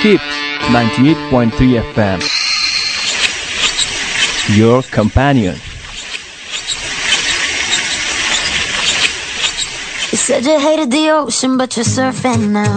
Skip 98.3 FM. Your companion. You said you hated the ocean, but you're surfing now.